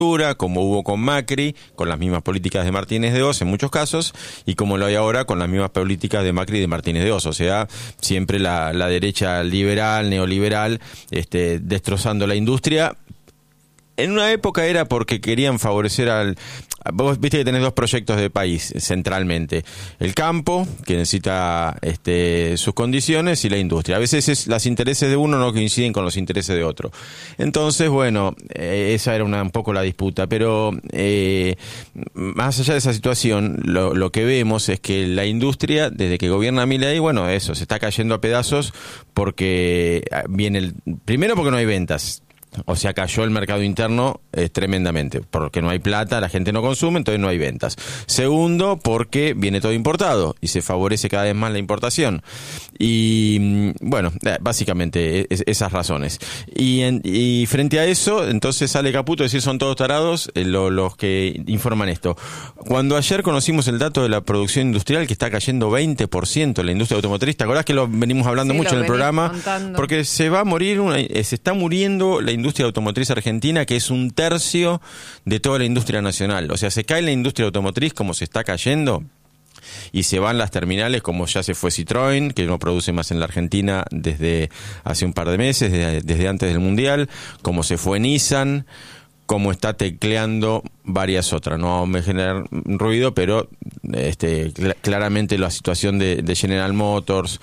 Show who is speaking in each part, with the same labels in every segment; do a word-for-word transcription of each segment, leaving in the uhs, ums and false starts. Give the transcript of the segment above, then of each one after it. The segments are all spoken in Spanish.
Speaker 1: como hubo con Macri, con las mismas políticas de Martínez de Oz en muchos casos, y como lo hay ahora con las mismas políticas de Macri y de Martínez de Oz. O sea, siempre la, la derecha liberal, neoliberal, este, destrozando la industria. En una época era porque querían favorecer al... Vos viste que tenés dos proyectos de país centralmente. El campo, que necesita este, sus condiciones, y la industria. A veces es, los intereses de uno no coinciden con los intereses de otro. Entonces, bueno, eh, esa era una, un poco la disputa. Pero eh, más allá de esa situación, lo, lo que vemos es que la industria, desde que gobierna Milei, bueno, eso, se está cayendo a pedazos porque viene el... Primero porque no hay ventas. O sea, cayó el mercado interno eh, tremendamente, porque no hay plata, la gente no consume, entonces no hay ventas. Segundo, porque viene todo importado y se favorece cada vez más la importación. Y bueno, eh, básicamente es, esas razones. Y, en, y frente a eso, entonces sale Caputo a decir son todos tarados eh, lo, los que informan esto. Cuando ayer conocimos el dato de la producción industrial, que está cayendo veinte por ciento en la industria automotriz, ¿te acordás que lo venimos hablando sí, mucho en el programa? Contando. Porque se va a morir, una, se está muriendo la industria automotriz argentina, que es un tercio de toda la industria nacional. O sea, se cae la industria automotriz como se está cayendo y se van las terminales, como ya se fue Citroën, que no produce más en la Argentina desde hace un par de meses, desde, desde antes del Mundial, como se fue Nissan, como está tecleando varias otras. No me genera ruido, pero este, cl- claramente la situación de, de General Motors,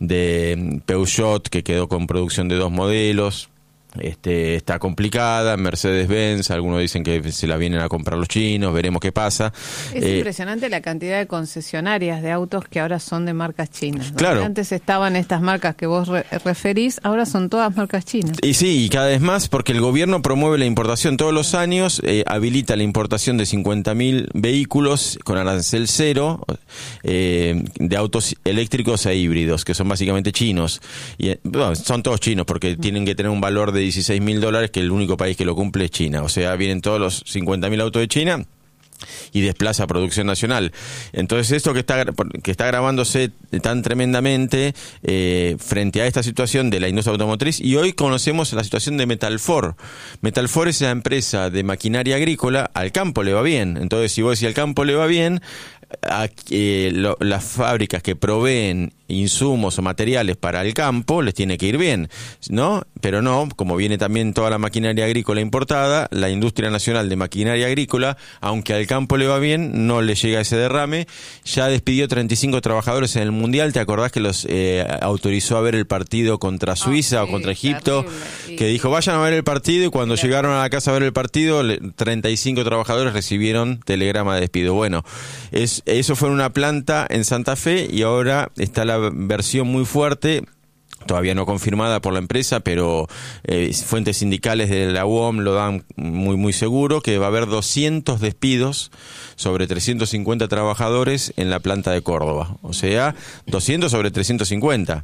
Speaker 1: de Peugeot, que quedó con producción de dos modelos, Este, está complicada. Mercedes-Benz, algunos dicen que se la vienen a comprar los chinos, veremos qué pasa.
Speaker 2: Es
Speaker 1: eh,
Speaker 2: impresionante la cantidad de concesionarias de autos que ahora son de marcas chinas, ¿no?
Speaker 1: Claro.
Speaker 2: Antes estaban estas marcas que vos re- referís, ahora son todas marcas chinas.
Speaker 1: Y sí, y cada vez más, porque el gobierno promueve la importación. Todos los años eh, habilita la importación de cincuenta mil vehículos con arancel cero, eh, de autos eléctricos e híbridos, que son básicamente chinos. Y eh, bueno, son todos chinos, porque mm. tienen que tener un valor de dieciséis mil dólares, que el único país que lo cumple es China. O sea, vienen todos los cincuenta mil autos de China y desplaza producción nacional. Entonces esto que está que está agravándose tan tremendamente eh, frente a esta situación de la industria automotriz, y hoy conocemos la situación de Metalfor. Metalfor es la empresa de maquinaria agrícola, al campo le va bien. Entonces, si vos decís al campo le va bien, a, eh, lo, las fábricas que proveen insumos o materiales para el campo les tiene que ir bien, ¿no? Pero no, como viene también toda la maquinaria agrícola importada, la industria nacional de maquinaria agrícola, aunque al campo le va bien, no le llega ese derrame. Ya despidió treinta y cinco trabajadores en el Mundial. ¿Te acordás que los eh, autorizó a ver el partido contra Suiza oh, sí, o contra Egipto? Terrible. Que dijo, vayan a ver el partido, y cuando terrible. llegaron a la casa a ver el partido, treinta y cinco trabajadores recibieron telegrama de despido. Bueno, es, eso fue en una planta en Santa Fe, y ahora está la versión muy fuerte, todavía no confirmada por la empresa, pero eh, fuentes sindicales de la U O M lo dan muy muy seguro, que va a haber doscientos despidos sobre trescientos cincuenta trabajadores en la planta de Córdoba. O sea, doscientos sobre trescientos cincuenta.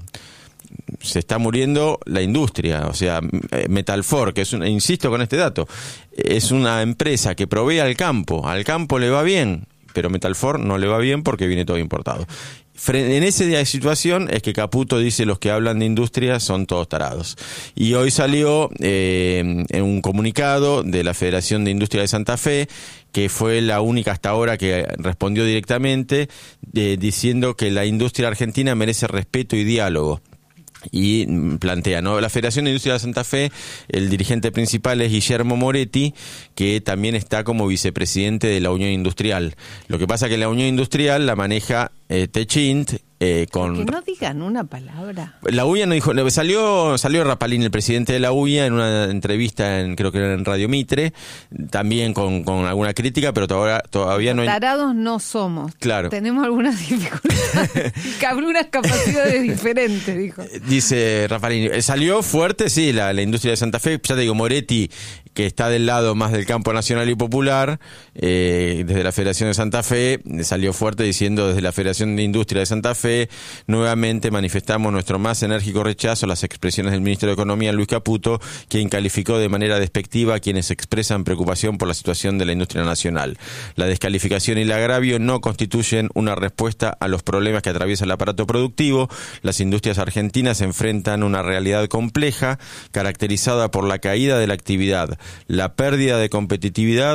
Speaker 1: Se está muriendo la industria. O sea, Metalfor, que es una, insisto con este dato, es una empresa que provee al campo. Al campo le va bien, pero Metalfor no le va bien porque viene todo importado. En esa situación es que Caputo dice los que hablan de industria son todos tarados. Y hoy salió eh, en un comunicado de la Federación de Industria de Santa Fe, que fue la única hasta ahora que respondió directamente, eh, diciendo que la industria argentina merece respeto y diálogo. Y plantea, ¿no? La Federación de Industria de Santa Fe, el dirigente principal es Guillermo Moretti, que también está como vicepresidente de la Unión Industrial. Lo que pasa que la Unión Industrial la maneja eh, Techint, eh, con...
Speaker 2: Que no digan una palabra.
Speaker 1: La U I A no dijo, salió salió Rapalini, el presidente de la U I A, en una entrevista en, creo que era en Radio Mitre, también con, con alguna crítica, pero todavía, todavía no hay...
Speaker 2: Tarados no somos.
Speaker 1: Claro.
Speaker 2: Tenemos algunas dificultades, algunas capacidades diferentes, dijo.
Speaker 1: Dice Rapalini, salió fuerte, sí, la, la industria de Santa Fe, ya te digo, Moretti, que está del lado más del campo nacional y popular, eh, desde la Federación de Santa Fe, salió fuerte diciendo desde la Federación de Industria de Santa Fe, B, nuevamente manifestamos nuestro más enérgico rechazo a las expresiones del ministro de Economía, Luis Caputo, quien calificó de manera despectiva a quienes expresan preocupación por la situación de la industria nacional. La descalificación y el agravio no constituyen una respuesta a los problemas que atraviesa el aparato productivo. Las industrias argentinas enfrentan una realidad compleja, caracterizada por la caída de la actividad, la pérdida de competitividad